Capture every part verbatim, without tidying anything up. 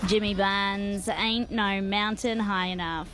Jimmy Barnes, Ain't No Mountain High Enough.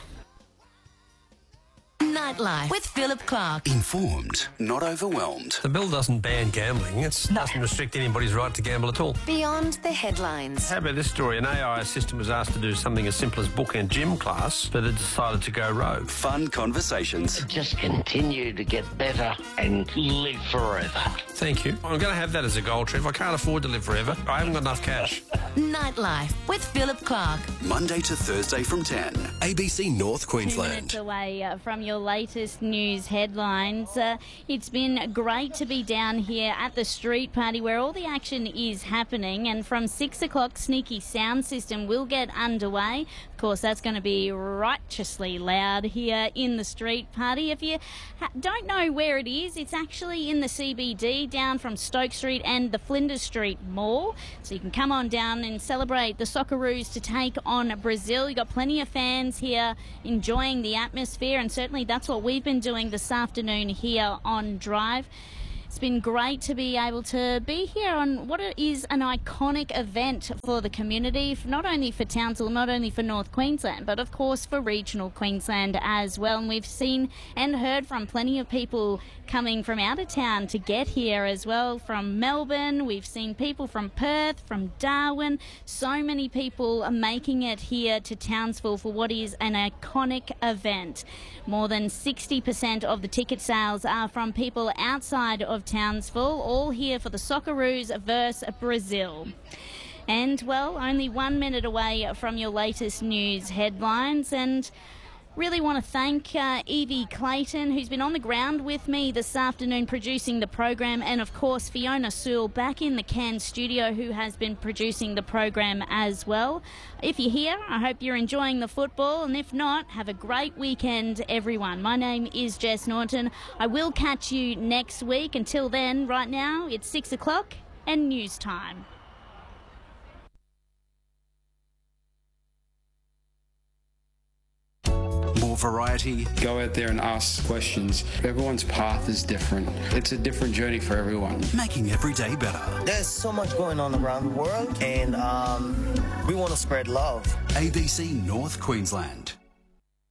Nightlife with Philip Clark. Informed, not overwhelmed. The bill doesn't ban gambling. It doesn't restrict anybody's right to gamble at all. Beyond the headlines. How about this story? An A I assistant was asked to do something as simple as book a gym class, but it decided to go rogue. Fun conversations. Just continue to get better and live forever. Thank you. I'm going to have that as a goal, Trev. I can't afford to live forever. I haven't got enough cash. Nightlife with Philip Clark. Monday to Thursday from ten. A B C North Two minutes Queensland. away uh, from your latest news headlines. Uh, it's been great to be down here at the street party where all the action is happening, and from six o'clock, Sneaky Sound System will get underway. Of course, that's going to be righteously loud here in the street party. If you ha- don't know where it is, it's actually in the C B D down from Stoke Street and the Flinders Street Mall. So you can come on down and celebrate the Socceroos to take on Brazil. You've got plenty of fans here enjoying the atmosphere, and certainly that's what we've been doing this afternoon here on Drive. It's been great to be able to be here on what is an iconic event for the community, not only for Townsville, not only for North Queensland, but of course for regional Queensland as well. And we've seen and heard from plenty of people coming from out of town to get here as well, from Melbourne. We've seen people from Perth, from Darwin. So many people are making it here to Townsville for what is an iconic event. More than sixty percent of the ticket sales are from people outside of Townsville, all here for the Socceroos versus Brazil. And, well, only one minute away from your latest news headlines, and really want to thank uh, Evie Clayton, who's been on the ground with me this afternoon producing the program, and of course Fiona Sewell back in the Cairns studio, who has been producing the program as well. If you're here, I hope you're enjoying the football, and if not, have a great weekend, everyone. My name is Jess Norton. I will catch you next week. Until then, right now, it's six o'clock and news time. More variety. Go out there and ask questions. Everyone's path is different. It's a different journey for everyone. Making every day better. There's so much going on around the world, and um, we want to spread love. A B C North Queensland.